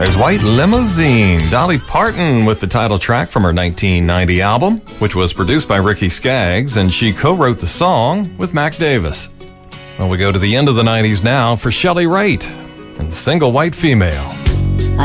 There's White Limousine, Dolly Parton with the title track from her 1990 album, which was produced by Ricky Skaggs, and she co-wrote the song with Mac Davis. Well, we go to the end of the 90s now for Shelley Wright and Single White Female.